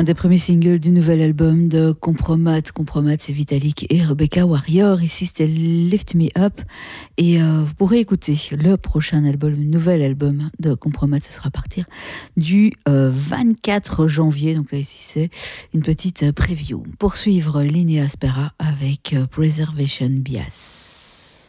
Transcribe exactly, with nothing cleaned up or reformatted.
Un des premiers singles du nouvel album de Compromat. Compromat, c'est Vitalik et Rebecca Warrior. Ici, c'était Lift Me Up. Et euh, vous pourrez écouter le prochain album, le nouvel album de Compromat. Ce sera à partir du euh, vingt-quatre janvier. Donc là, ici, c'est une petite preview. Pour suivre Linnea Aspera avec euh, Preservation Bias.